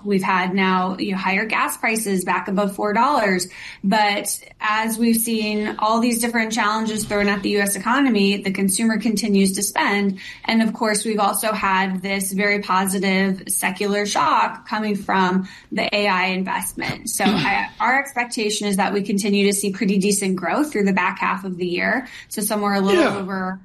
We've had now higher gas prices back above $4. But as we've seen all these different challenges thrown at the U.S. economy, the consumer continues to spend. And of course, we've also had this very positive secular shock coming from the AI investment. So our expectation is that we continue to see pretty decent growth through the back half of the year. So somewhere a little over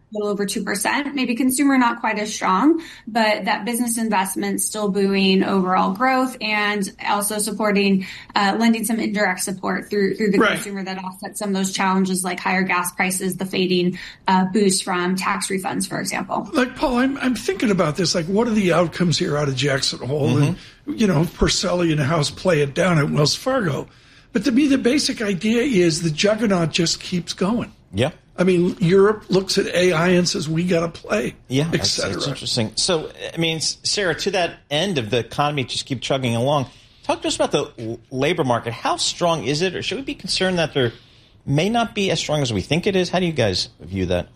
2%, maybe consumer not quite as strong, but that business investment still buoying overall growth and also supporting, lending some indirect support through the consumer that offsets some of those challenges like higher gas prices, the fading boost from tax refunds, for example. Like, Paul, I'm thinking about this. Like, what are the outcomes here out of Jackson Hole? And, Porcelli and House play it down at Wells Fargo. But to me, the basic idea is the juggernaut just keeps going. Yeah. I mean, Europe looks at AI and says, we got to play, et cetera. It's interesting. So, I mean, Sarah, to that end of the economy just keep chugging along, talk to us about the labor market. How strong is it, or should we be concerned that there may not be as strong as we think it is? How do you guys view that?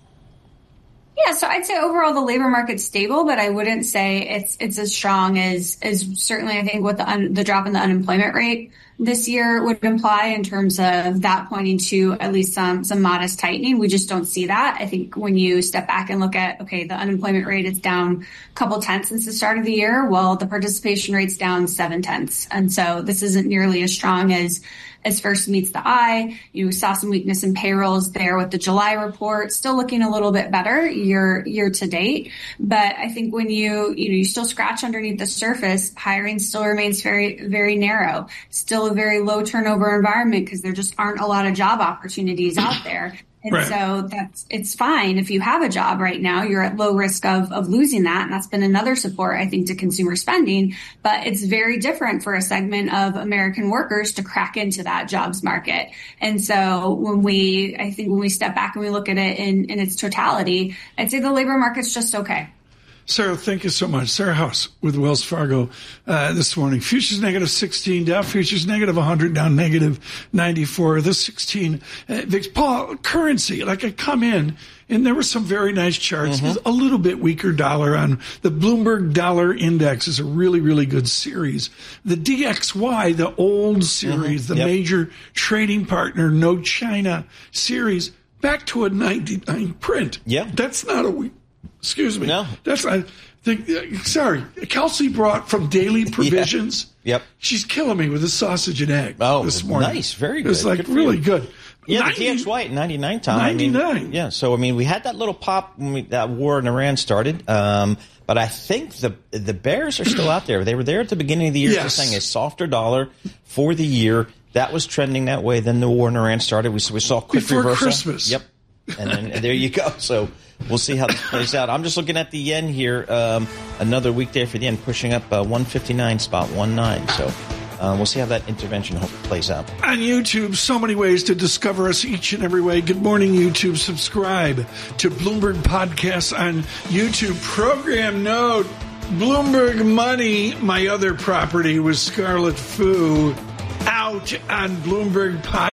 Yeah, so I'd say overall the labor market's stable, but I wouldn't say it's as strong as certainly I think what the drop in the unemployment rate this year would imply in terms of that pointing to at least some modest tightening. We just don't see that. I think when you step back and look at, the unemployment rate is down a couple tenths since the start of the year. Well, the participation rate's down 0.7. And so this isn't nearly as strong as first meets the eye. You saw some weakness in payrolls there with the July report, still looking a little bit better year to date. But I think when you still scratch underneath the surface, hiring still remains very, very narrow, still a very low turnover environment because there just aren't a lot of job opportunities out there. And so it's fine if you have a job right now, you're at low risk of losing that. And that's been another support, I think, to consumer spending. But it's very different for a segment of American workers to crack into that jobs market. And so when we step back and we look at it in its totality, I'd say the labor market's just okay. Sarah, thank you so much. Sarah House with Wells Fargo this morning. Futures negative 16, Dow futures negative 100, down negative 94. The 16. Paul, currency, like I come in, and there were some very nice charts. A little bit weaker dollar on the Bloomberg Dollar Index is a really, really good series. The DXY, the old series, the major trading partner, no China series, back to a 99 print. Yeah. That's not a weak. Excuse me. No. That's I think. Sorry, Kelsey brought from Daily Provisions. Yep. She's killing me with a sausage and egg this morning. Nice, very good. It was like really good. Yeah, the DXY at 99, Tom. 99. So we had that little pop when that war in Iran started. But I think the bears are still out there. They were there at the beginning of the year, just saying a softer dollar for the year. That was trending that way. Then the war in Iran started. We saw a quick before reversal. Christmas. Yep. And there you go. So we'll see how this plays out. I'm just looking at the yen here. Another weekday for the yen, pushing up 159.19. So we'll see how that intervention plays out. On YouTube, so many ways to discover us each and every way. Good morning, YouTube. Subscribe to Bloomberg Podcasts on YouTube. Program note, Bloomberg Money, my other property with Scarlet Fu, out on Bloomberg Podcasts.